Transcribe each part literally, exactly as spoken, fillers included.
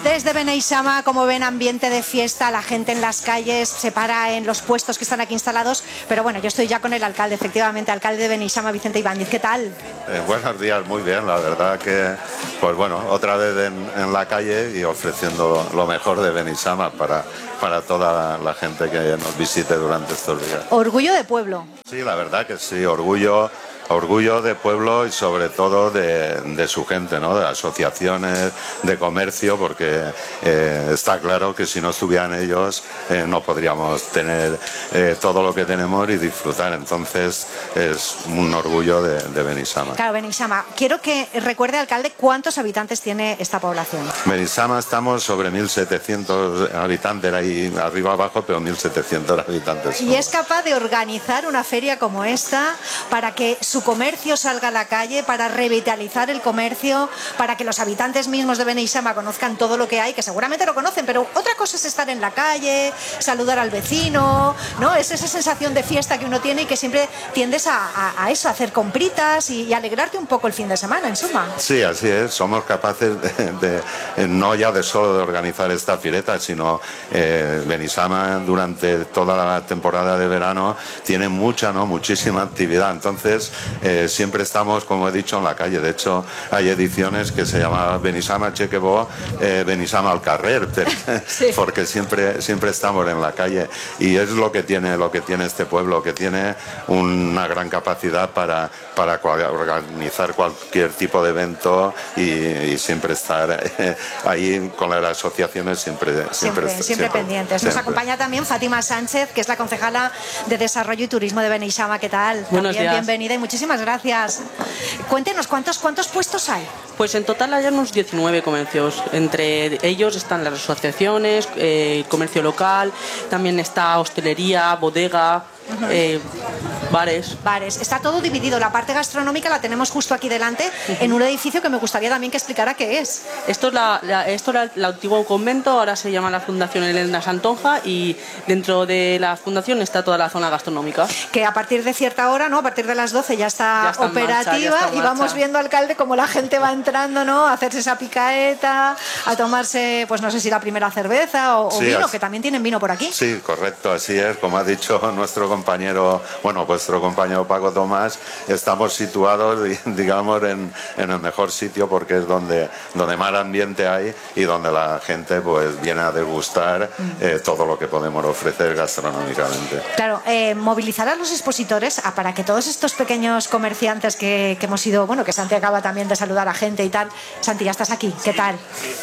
Desde Beneixama, como ven, ambiente de fiesta, la gente en las calles se para en los puestos que están aquí instalados. Pero bueno, yo estoy ya con el alcalde, efectivamente, alcalde de Beneixama, Vicente Ibáñez. ¿Qué tal? Eh, buenos días, muy bien, la verdad que, pues bueno, otra vez en, en la calle y ofreciendo lo mejor de Beneixama para, para toda la gente que nos visite durante estos días. Orgullo de pueblo. Sí, la verdad que sí, orgullo. Orgullo de pueblo y sobre todo de, de su gente, ¿no? De asociaciones, de comercio, porque eh, está claro que si no estuvieran ellos eh, no podríamos tener eh, todo lo que tenemos y disfrutar. Entonces es un orgullo de, de Beneixama. Claro, Beneixama. Quiero que recuerde, alcalde, cuántos habitantes tiene esta población. Beneixama estamos sobre mil setecientos habitantes, ahí arriba abajo, pero mil setecientos habitantes. Y es capaz de organizar una feria como esta para que su comercio salga a la calle, para revitalizar el comercio, para que los habitantes mismos de Beneixama conozcan todo lo que hay, que seguramente lo conocen, pero otra cosa es estar en la calle, saludar al vecino, ¿no? Es esa sensación de fiesta que uno tiene y que siempre tiendes a, a, a eso, a hacer compritas y, y alegrarte un poco el fin de semana, en suma. Sí, así es, somos capaces de, de no ya de solo de organizar esta fireta, sino eh, Beneixama durante toda la temporada de verano tiene mucha, ¿no? Muchísima actividad, entonces Eh, siempre estamos, como he dicho, en la calle. De hecho, hay ediciones que se llama Beneixama Chequebó, eh, Beneixama al carrer, sí. Porque siempre, siempre estamos en la calle. Y es lo que tiene, lo que tiene este pueblo, que tiene una gran capacidad para, para organizar cualquier tipo de evento y, y siempre estar eh, ahí con las asociaciones siempre, siempre, siempre, siempre, siempre pendientes. Siempre. Nos acompaña también Fátima Sánchez, que es la concejala de Desarrollo y Turismo de Beneixama. ¿Qué tal? Buenos también días. Bienvenida y muchísimas gracias. Cuéntenos, ¿cuántos, cuántos puestos hay? Pues en total hay unos diecinueve comercios. Entre ellos están las asociaciones, eh, comercio local, también está hostelería, bodega, uh-huh. eh, bares. Bares. Está todo dividido. La parte gastronómica la tenemos justo aquí delante, uh-huh. en un edificio que me gustaría también que explicara qué es. Esto es la, la, esto era el antiguo convento, ahora se llama la Fundación Elena Santonja y dentro de la fundación está toda la zona gastronómica. Que a partir de cierta hora, ¿no? A partir de las doce ya está, ya está operativa marcha, ya está y vamos viendo, alcalde, cómo la gente va entrando, ¿no? A hacerse esa picaeta, a tomarse, pues no sé si la primera cerveza o, sí, o vino, así, que también tienen vino por aquí. Sí, correcto, así es. Como ha dicho nuestro compañero, bueno, vuestro compañero Paco Tomás, estamos situados, digamos, en, en el mejor sitio porque es donde, donde más ambiente hay y donde la gente pues viene a degustar eh, todo lo que podemos ofrecer gastronómicamente. Claro, eh, movilizar a los expositores a, para que todos estos pequeños comerciantes que, que hemos ido, bueno, que Santi acaba también de saludar a gente y tal. Santi, ya estás aquí, ¿qué tal?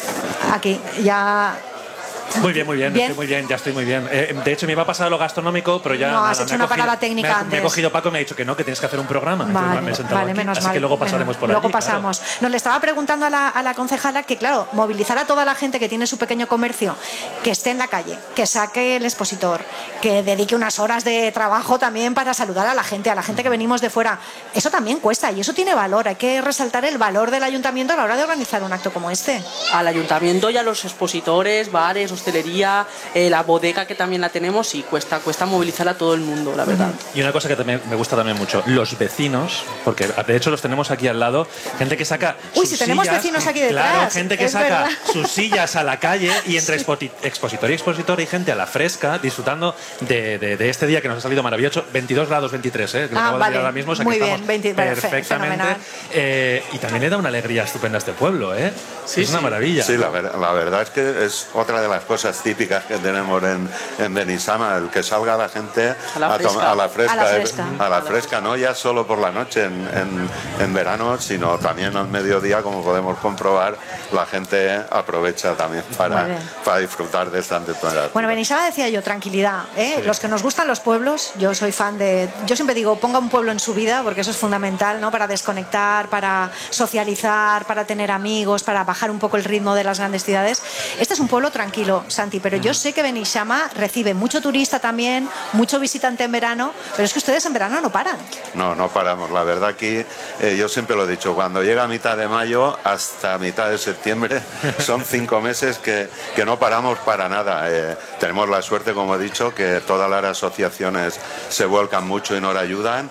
Aquí, ya... Muy bien, muy bien, ¿Bien? estoy muy bien, ya estoy muy bien. Eh, de hecho, me iba a pasar lo gastronómico, pero ya... No, nada, has hecho me una cogido, parada técnica me ha, antes. Me ha cogido Paco y me ha dicho que no, que tienes que hacer un programa. Vale, me he vale, aquí, menos así mal. que luego pasaremos menos, por Luego allí, pasamos. claro. Nos le estaba preguntando a la, a la concejala que, claro, movilizar a toda la gente que tiene su pequeño comercio, que esté en la calle, que saque el expositor, que dedique unas horas de trabajo también para saludar a la gente, a la gente que venimos de fuera. Eso también cuesta y eso tiene valor. Hay que resaltar el valor del ayuntamiento a la hora de organizar un acto como este. Al ayuntamiento y a los expositores, bares, hostelería, eh, la bodega que también la tenemos y cuesta, cuesta movilizar a todo el mundo, la verdad. Y una cosa que también me gusta también mucho, los vecinos, porque de hecho los tenemos aquí al lado, gente que saca Uy, sus si tenemos sillas, vecinos aquí detrás. Claro, gente que es saca verdad. sus sillas a la calle y entre sí. expositor y expositor hay gente a la fresca disfrutando de, de, de este día que nos ha salido maravilloso, veintidós grados veintitrés, ¿eh? Que lo ah, acabo vale. de decir ahora mismo, o sea Muy que bien, estamos veinte, perfectamente. Eh, y también le da una alegría estupenda a este pueblo, ¿eh? Sí, es una sí. maravilla. Sí, la, ver, la verdad es que es otra de las cosas típicas que tenemos en, en Beneixama, el que salga la gente a la fresca, a, a la fresca, a la fresca, eh, a la fresca no ya solo por la noche en, en, en verano, sino también al mediodía, como podemos comprobar, la gente aprovecha también para, para disfrutar de esta temporada. Bueno, Beneixama decía yo, tranquilidad, ¿eh? Sí. Los que nos gustan los pueblos, yo soy fan de... Yo siempre digo, ponga un pueblo en su vida, porque eso es fundamental, ¿no? Para desconectar, para socializar, para tener amigos, para bajar un poco el ritmo de las grandes ciudades. Este es un pueblo tranquilo. mucho, Santi, pero yo sé que Beneixama recibe mucho turista también, mucho visitante en verano, pero es que ustedes en verano no paran. No, no paramos. La verdad aquí, eh, yo siempre lo he dicho, cuando llega a mitad de mayo hasta mitad de septiembre, son cinco meses que, que no paramos para nada. Eh, tenemos la suerte, como he dicho, que todas las asociaciones se vuelcan mucho y nos ayudan,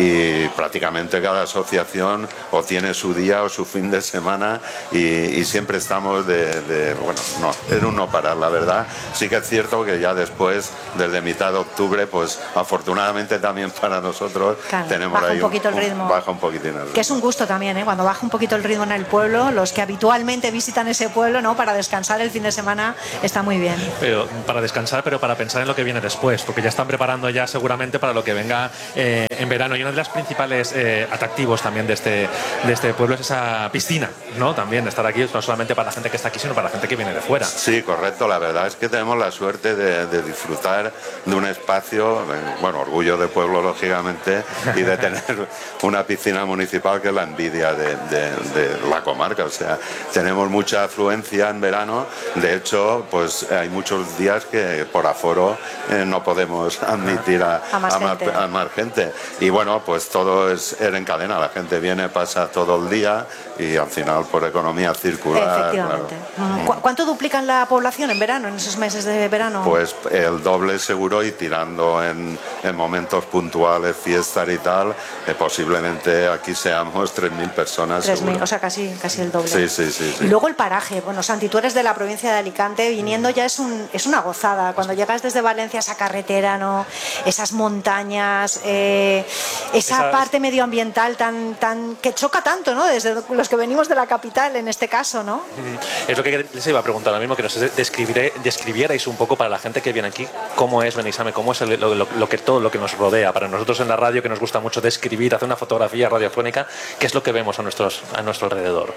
y prácticamente cada asociación o tiene su día o su fin de semana, y, y siempre estamos de, de, bueno, no, en un no parar, la verdad. Sí que es cierto que ya después, desde mitad de octubre, pues afortunadamente también para nosotros, claro, tenemos baja ahí un poquito un, el ritmo. Un, baja un poquitín el ritmo. Que es un gusto también, ¿eh? Cuando baja un poquito el ritmo en el pueblo, los que habitualmente visitan ese pueblo, ¿no? Para descansar el fin de semana, está muy bien. Pero para descansar, pero para pensar en lo que viene después, porque ya están preparando ya seguramente para lo que venga eh, en verano. Y uno de los principales eh, atractivos también de este, de este pueblo es esa piscina, ¿no? También estar aquí, no solamente para la gente que está aquí, sino para la gente que viene de fuera. Sí, correcto. La verdad es que tenemos la suerte de, de disfrutar de un espacio, bueno, orgullo de pueblo, lógicamente, y de tener una piscina municipal que es la envidia de, de, de la comarca. O sea, tenemos mucha afluencia en verano. De hecho, pues hay muchos días que por aforo eh, no podemos admitir a, a, más a, más, a más gente. Y bueno, pues todo es er en cadena. La gente viene, pasa todo el día, y al final por economía circular. Efectivamente. Claro. ¿Cu ¿Cuánto duplican la población en verano, en esos meses de verano? Pues el doble seguro, y tirando en, en momentos puntuales, fiestas y tal, eh, posiblemente aquí seamos tres mil personas. tres mil, o sea, casi, casi el doble. Sí, sí, sí, sí. Y luego el paraje. Bueno, Santi, tú eres de la provincia de Alicante, viniendo ya es, un, es una gozada. Cuando llegas desde Valencia, esa carretera, ¿no? Esas montañas, eh, esa Esas... parte medioambiental tan, tan que choca tanto, ¿no? Desde los que venimos de la capital, en este caso, ¿no? Es lo que les iba a preguntar ahora mismo, que nos describierais un poco para la gente que viene aquí, cómo es Beneixama, cómo es el, lo, lo, lo que todo lo que nos rodea. Para nosotros en la radio, que nos gusta mucho describir, hacer una fotografía radiofónica, ¿qué es lo que vemos a, nuestros, a nuestro alrededor?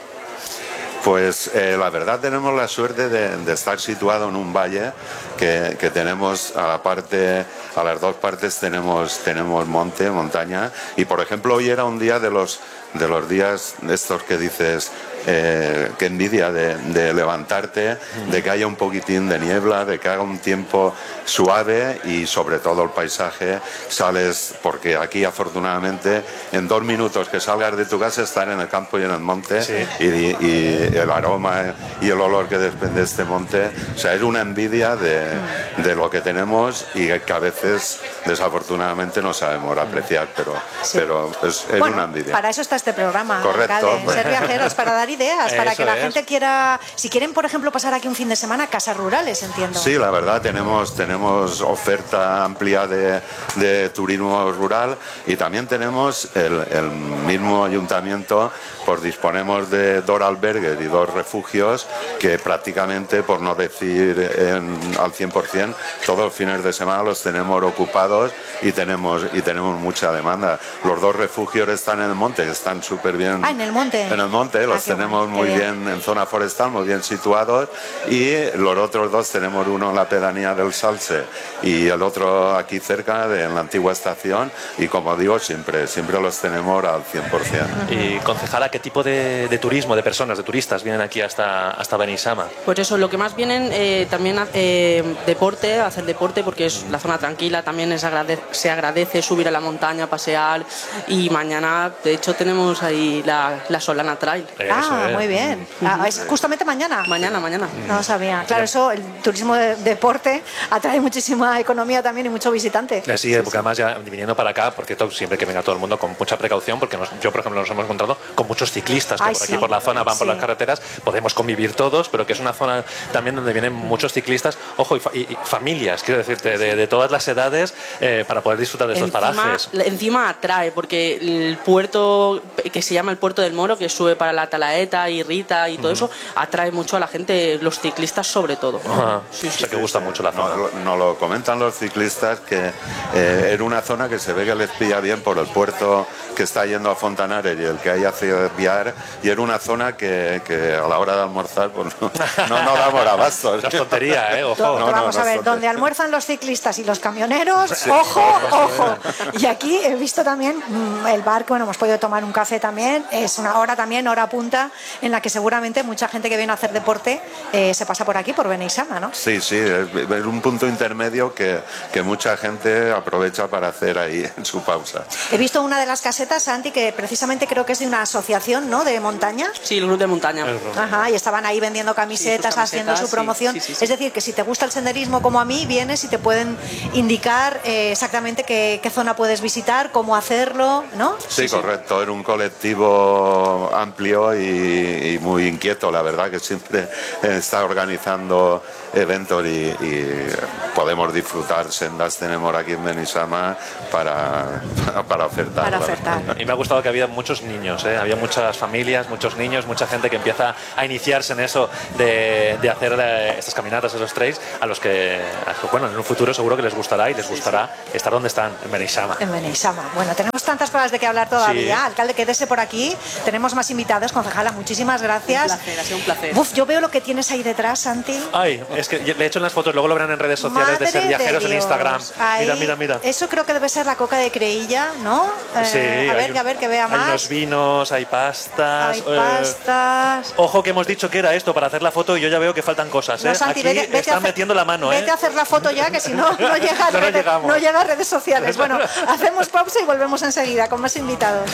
Pues eh, la verdad tenemos la suerte de, de estar situado en un valle que, que tenemos a la parte, a las dos partes tenemos, tenemos monte, montaña, y por ejemplo hoy era un día de los, de los días estos que dices, eh, que envidia de, de levantarte, de que haya un poquitín de niebla, de que haga un tiempo suave, y sobre todo el paisaje, sales, porque aquí afortunadamente en dos minutos que salgas de tu casa estar en el campo y en el monte, sí. y, y el aroma y el olor que desprende este monte, o sea, es una envidia de, de lo que tenemos, y que a veces desafortunadamente no sabemos apreciar, pero, sí. pero es, es bueno, una envidia. Para eso está este programa, correcto, alcalde, ser viajeros, para dar ideas, para eso que la es. gente quiera, si quieren por ejemplo pasar aquí un fin de semana, casas rurales, entiendo. Sí, la verdad tenemos, tenemos oferta amplia de, de turismo rural, y también tenemos el, el mismo ayuntamiento, pues disponemos de dos albergues y dos refugios que prácticamente, por no decir en, al cien por cien, todos los fines de semana los tenemos ocupados, y tenemos, y tenemos mucha demanda. Los dos refugios están en el monte, están súper bien. Ah, en el monte. En el monte, los ah, tenemos bueno. muy bien. bien en zona forestal, muy bien situados, y los otros dos tenemos uno en la pedanía del Salse y el otro aquí cerca, de, en la antigua estación, y como digo, siempre, siempre los tenemos al cien por cien. Y concejala, ¿qué tipo de, de turismo, de personas, de turistas vienen aquí hasta, hasta Beneixama? Pues eso, lo que más vienen eh, también eh, deporte, hacer deporte, porque es la zona tranquila, también es agrade se agradece subir a la montaña, pasear, y mañana, de hecho, tenemos ahí la, la Solana Trail. Ah, muy bien. Ah, ¿es justamente mañana? Mañana, mañana. No lo sabía. Claro, eso, el turismo de deporte atrae muchísima economía también y mucho visitante. Sí, sí, porque sí. además ya viniendo para acá, porque todo, siempre que venga todo el mundo con mucha precaución, porque nos, yo, por ejemplo, nos hemos encontrado con muchos ciclistas que Ay, por aquí sí. por la zona van sí. por las carreteras, podemos convivir todos, pero que es una zona también donde vienen muchos ciclistas, ojo, y, fa y, y familias, quiero decirte, de, de todas las edades, eh, para poder disfrutar de estos encima, parajes. Encima atrae, porque el puerto que se llama el Puerto del Moro, que sube para la Talaeta y Rita y todo uh-huh. eso, atrae mucho a la gente, los ciclistas sobre todo. Uh-huh. sí, sí, o sea que gusta mucho la zona. Nos no lo comentan los ciclistas, que eh, era una zona que se ve que les pilla bien por el puerto que está yendo a Fontanares y el que hay hacia esquiar, y era una zona que, que a la hora de almorzar pues no, no, no damos abasto. No es tontería, ¿eh? Ojo. Do- No, no, vamos no a es ver, tontería. donde almuerzan los ciclistas y los camioneros, ojo, ojo. Y aquí he visto también mm, el bar, bueno, hemos podido tomar un café también, es una hora también, hora punta, en la que seguramente mucha gente que viene a hacer deporte eh, se pasa por aquí, por Beneixama, ¿no? Sí, sí, es es un punto intermedio que, que mucha gente aprovecha para hacer ahí en su pausa. He visto una de las casetas, Santi, que precisamente creo que es de una asociación, ¿no?, de montaña. Sí, el grupo de montaña. Ajá, y estaban ahí vendiendo camisetas, Sí, sus haciendo camisetas, su promoción. sí, sí, sí, sí. Es decir, que si te gusta el senderismo como a mí, vienes y te pueden indicar eh, exactamente qué, qué zona puedes visitar, cómo hacerlo, ¿no? Sí, correcto, era un colectivo amplio y, y muy inquieto, la verdad, que siempre está organizando eventos y, y podemos disfrutar, sendas tenemos aquí en Beneixama para, para ofertar. Para la ofertar. verdad. Y me ha gustado que había muchos niños, ¿eh? Había muchas familias, muchos niños, mucha gente que empieza a iniciarse en eso de, de hacer eh, estas caminatas, esos trails, a los que, a los que, bueno, en un futuro seguro que les gustará y les gustará estar donde están, en Beneixama. En Beneixama. Bueno, tenemos tantas cosas de qué hablar todavía. Sí. Alcalde, quédese por aquí. Tenemos más invitados. Concejala, muchísimas gracias. Un placer, ha sido un placer. Uf, yo veo lo que tienes ahí detrás, Santi. Ay, es que le he hecho unas fotos, luego lo verán en redes sociales Madre de Ser Viajeros de en Instagram. Dios. Ahí, Mira, mira, mira. Eso creo que debe ser la coca de Creïlla, ¿no? Eh, Sí, a ver, hay- a ver, que vea Hay más. unos vinos, hay pastas. Hay eh, pastas. Ojo que hemos dicho que era esto para hacer la foto y yo ya veo que faltan cosas, ¿eh? No, Santi, Aquí vete- vete a están hacer- metiendo la mano, ¿eh? Vete a hacer la foto ya, que si no, no llega a No nos redes, llegamos. no llega a redes sociales. Bueno, hacemos pausa y volvemos enseguida con más invitados.